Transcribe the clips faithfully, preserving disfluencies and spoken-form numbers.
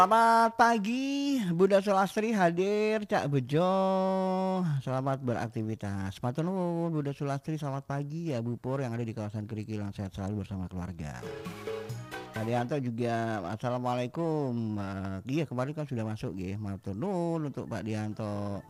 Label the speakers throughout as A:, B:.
A: Selamat pagi, Bunda Sulastri hadir, Cak Bejo. Selamat beraktivitas. Matur nuwun Bunda Sulastri, selamat pagi ya Bu Pur yang ada di kawasan Kerikilan, sehat selalu bersama keluarga. Pak Dianto juga, assalamualaikum. Uh, iya kemarin kan sudah masuk ya, matur nuwun untuk Pak Dianto.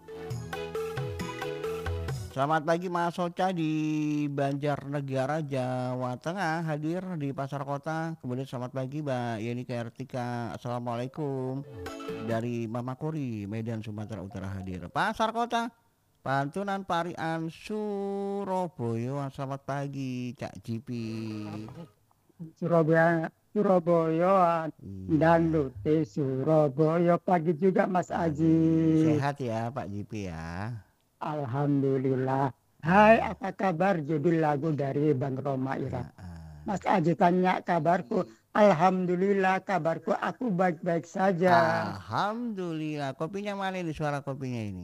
A: Selamat pagi Mas Soca di Banjarnegara, Jawa Tengah, hadir di Pasar Kota. Kemudian selamat pagi Mbak Yeni Kartika, assalamualaikum. Dari Mama Kori, Medan, Sumatera Utara hadir. Pasar Kota, Pantunan Parian, Surabaya, selamat pagi Cak Jipi.
B: Surabaya, Surabaya, dangdut di Surabaya. Pagi juga Mas Aji.
A: Sehat ya Pak Jipi ya.
B: Alhamdulillah. Hai, apa kabar? Judul lagu dari Bang Roma Irama. Mas Aji tanya kabarku. Alhamdulillah kabarku, aku baik-baik saja.
A: Alhamdulillah. Kopinya mana ini, suara kopinya ini?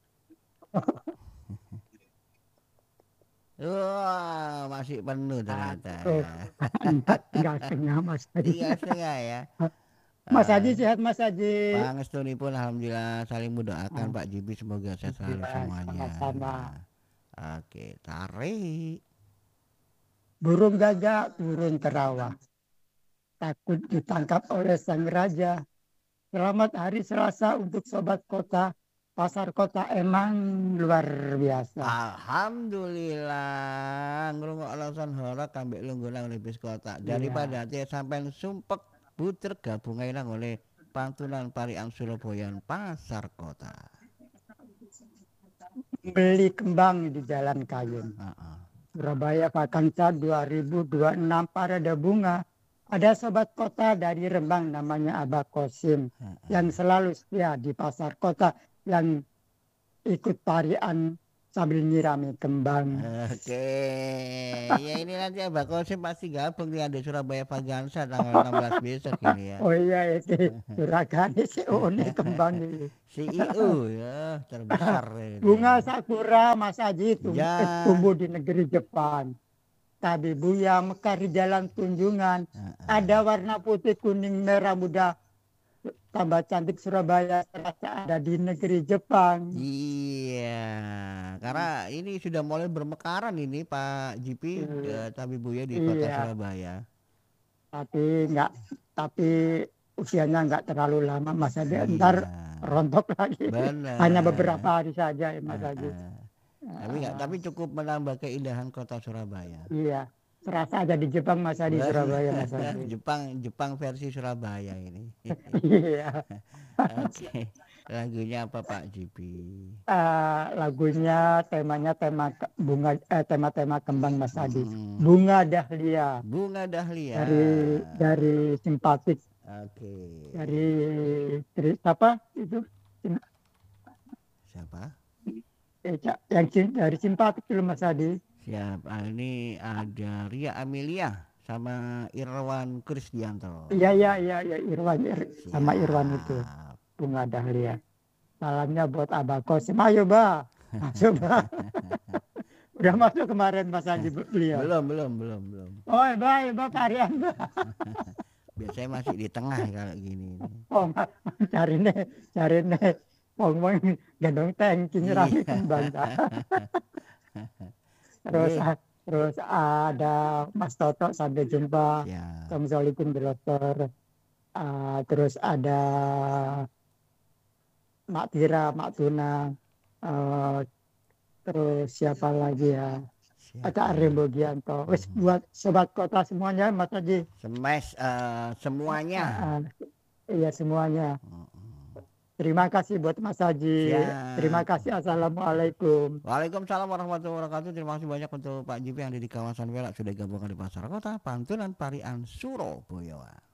A: Wah, masih penuh ternyata.
B: Tinggal setengah Mas Aji.
A: Tiga setengah ya.
B: Mas Haji sehat Mas Haji.
A: Pangestuni pun alhamdulillah, saling mendoakan Pak Jibi semoga sehat selalu semuanya.
B: Sama-sama.
A: Oke, tarik.
B: Burung gagak turun ke rawa, takut ditangkap oleh sang raja. Selamat hari Selasa untuk sobat kota. Pasar kota emang luar biasa.
A: Alhamdulillah, ngrungok alasan horak kambek lungguh nang lebis kota. Daripada yeah. Sampai sumpek puter gabungan nang oleh Pantunan Parian Surabaya Pasar Kota.
B: Beli kembang di Jalan Kayun. Uh-uh. Surabaya Vakansa dua ribu dua puluh enam Parade Bunga. Ada sobat kota dari Rembang namanya Abah Kosim uh-uh. yang selalu setia di Pasar Kota, yang ikut parian sambil nyirami kembang.
A: Oke, ya ini nanti Abah Kosim pasti gabung dengan di Surabaya Vakansa tanggal enam belas besok ini ya.
B: Oh iya, itu Suragane C E O nih kembang ini.
A: C E O ya, terbesar.
B: Bunga sakura Mas Aji tumbuh, ya. tumbuh di negeri Jepang. Tabibuya mekar di jalan Tunjungan. Uh-uh. Ada warna putih, kuning, merah muda. Tambah cantik Surabaya terasa ada di negeri Jepang.
A: Iya, karena ini sudah mulai bermekaran ini Pak Jipi, iya. Tabibuya di kota iya. Surabaya.
B: Tapi enggak, tapi usianya enggak terlalu lama Mas Adi, iya. Ntar rontok lagi. Bener. Hanya beberapa hari saja ya Mas Adi.
A: Uh-uh. Tapi enggak, tapi cukup menambah keindahan kota Surabaya.
B: Iya. Terasa ada di Jepang Mas Adi, Surabaya Mas Adi.
A: Jepang Jepang versi Surabaya ini.
B: Iya.
A: Oke. Lagunya apa Pak Jipi?
B: Uh, lagunya temanya tema bunga eh, tema-tema kembang Mas Adi. Hmm. Bunga Dahlia.
A: Bunga Dahlia.
B: Dari dari simpatik.
A: Oke.
B: Dari, dari siapa itu?
A: Siapa?
B: Eh, yang dari simpatik dulu Mas Adi.
A: Siap, ini ada Ria Amelia sama Irwan Krisdianto.
B: Iya, iya, iya, ya, Irwan Ir, sama Irwan itu. Bunga Dahlia. Salamnya buat Abah Kosim. Ayo, Bah. Masuk, Bah. Udah masuk kemarin Mas Haji beliau.
A: Belum, belum, belum, belum.
B: Oh, Bah, Bah, Parian, Bah.
A: Biasanya masih di tengah kalau gini.
B: Oh, cari nih, cari nih. Pong-pong gendong tangking rame kembang. Terus yeah. terus ada Mas Toto, sampai jumpa. Yeah. Assalamualaikum dokter. Uh, terus ada Mak Tira, Mak Tuna. Uh, terus siapa lagi ya? Siapa? Ada Arembo Gianto. Wes hmm. buat sobat kota semuanya Mas Haji.
A: Semes uh, semuanya.
B: Uh, uh, iya semuanya. Hmm. Terima kasih buat Mas Haji. Ya. Terima kasih. Assalamualaikum.
A: Waalaikumsalam warahmatullahi wabarakatuh. Terima kasih banyak untuk Pak Jipi yang ada di kawasan Welak sudah gabungan di Pasar Kota Pantunan Parian Surabaya.